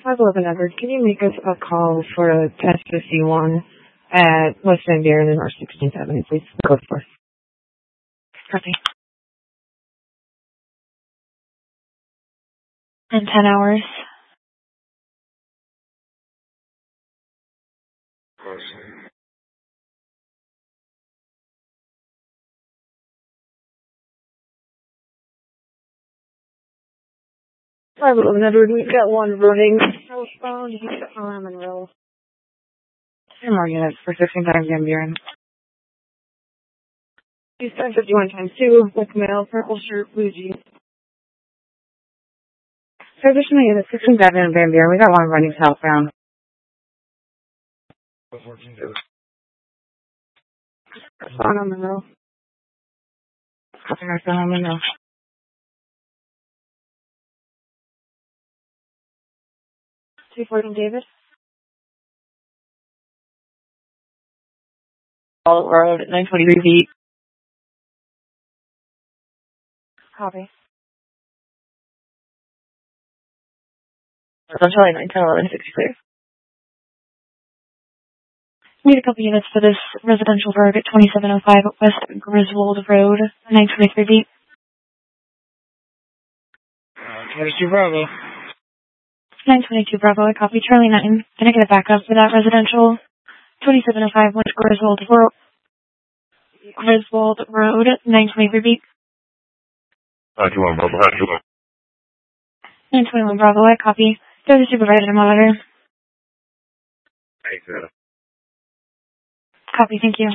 511 Edward, can you make us a call for a test 51 at West Van Buren and North 16th Avenue, please? Go for it. Copy. In 10 hours. Awesome. 511 Edward, we've got one running southbound. He's on Monroe. 2 more units for 16th Avenue Van Buren. He's 1051 times 2, with male, purple shirt, blue jeans. Transitioning in the 16th Avenue Van Buren, we got one running southbound. 14 on Monroe. Copy northbound on Monroe. 214 David. All Road, 923 feet. Copy. Essentially 9, 10, 11, 60 clear. Need a couple units for this residential road at 2705 West Griswold Road, 923 feet. 22 Bravo. 922 Bravo, I copy. Charlie 9. Can I get a backup for that residential? 2705 West Griswold Road, 923 feet. 921 Bravo, 921 Bravo, I copy. Go to supervisor to monitor. Thanks, Copy, thank you.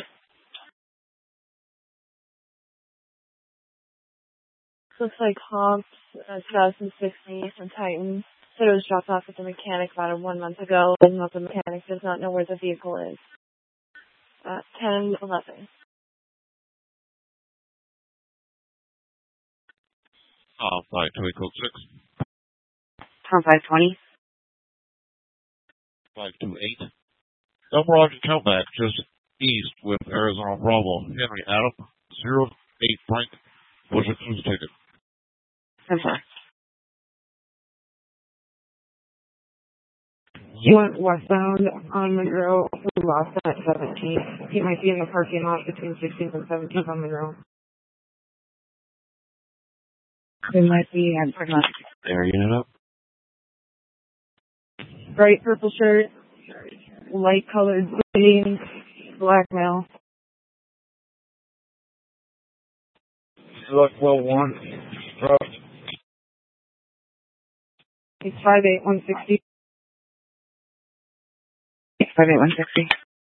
Looks like Hobbs, 2016, and Titan. Said it was dropped off at the mechanic about 1 month ago, and the mechanic does not know where the vehicle is. 10-11. 526. 520. 528. Double Roger Countback, just east with Arizona Bravo. Henry Adam, 08 Frank. What's your cruise ticket? I'm sorry. He went westbound on Monroe. We lost him at 17. He might be in the parking lot between 16th and 17th on Monroe. It might be at parking lot. There, unit up. Bright purple shirt, light colored jeans, black male. Look, well, one. He's 5'8", 160. 5'8", 160.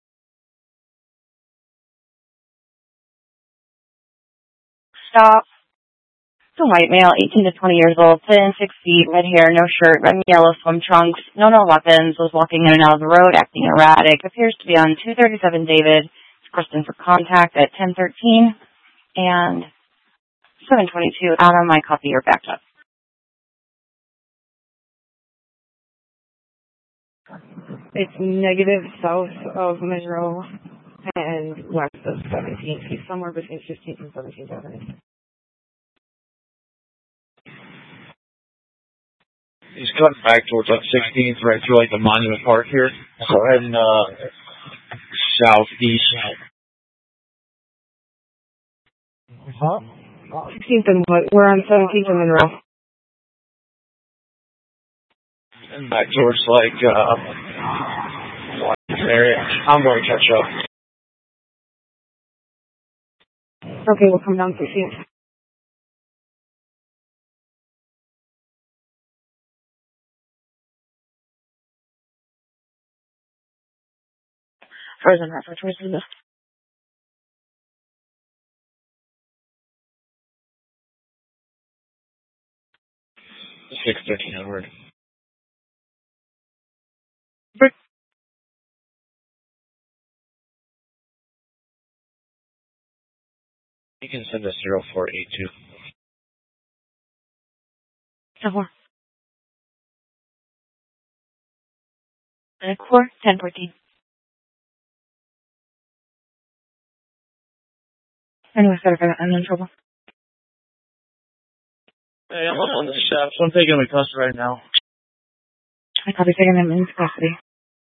Stop. It's a white male, 18 to 20 years old, thin, 6 feet, red hair, no shirt, red and yellow swim trunks, no weapons, was walking in and out of the road, acting erratic, appears to be on 237 David, requesting for contact at 1013, and 722, Adam, my copy, you're backed up. It's negative south of Monroe and west of 17th. He's somewhere between 15th and 17th Avenue. He's cutting back towards that 16th, right through like the Monument Park here. So heading southeast. Huh? 16th and what? We're on 17th and Monroe. And back towards like area. I'm going to catch up. Okay, we'll come down 16th. Frozen half towards the middle. 613 Edward. You can send us 0482. 4. And a core, 1014. Anyway, sorry for that. I'm in trouble. Hey, I'm on the shaft, so I'm taking the customer right now. I copy, taking him into custody.